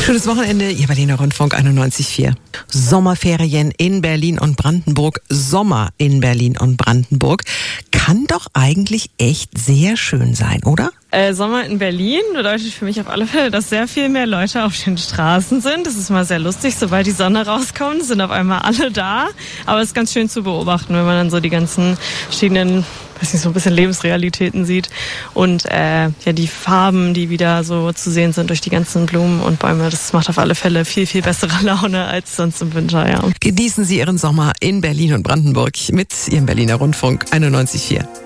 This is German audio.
Schönes Wochenende, Ihr Berliner Rundfunk 91.4. Sommerferien in Berlin und Brandenburg, Sommer in Berlin und Brandenburg. Kann doch eigentlich echt sehr schön sein, oder? Sommer in Berlin bedeutet für mich auf alle Fälle, dass sehr viel mehr Leute auf den Straßen sind. Das ist mal sehr lustig, sobald die Sonne rauskommt, sind auf einmal alle da. Aber es ist ganz schön zu beobachten, wenn man dann so die ganzen verschiedenen, so ein bisschen Lebensrealitäten sieht. Und die Farben, die wieder so zu sehen sind durch die ganzen Blumen und Bäume, das macht auf alle Fälle viel, viel bessere Laune als sonst im Winter, ja. Genießen Sie Ihren Sommer in Berlin und Brandenburg mit Ihrem Berliner Rundfunk 91.4.